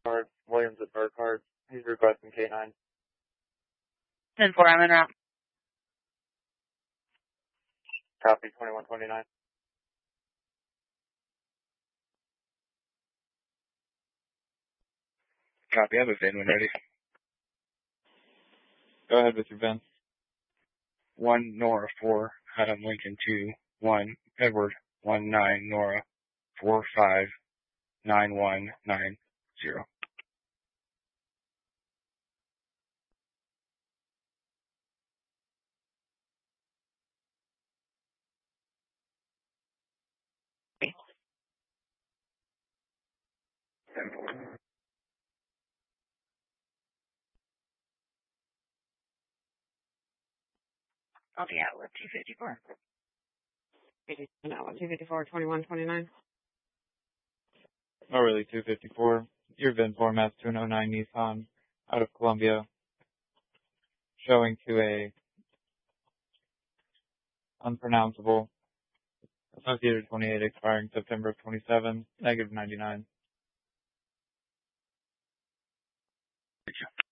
Card, Williams at Burkhardt. He's requesting K9. 10-4, I'm en route. Copy, 2129. Copy, I have a VIN when ready. Go ahead with your VIN. 1 Nora 4, Adam Lincoln 2, 1 Edward 1 9 Nora 4 5 9 1 9 0. Oh, yeah, we're 254. No, 254, 2129. Oh, really, 254. Your VIN format's 209 Nissan out of Columbia. Showing to a unpronounceable Associated 28 expiring September of 27, negative 99.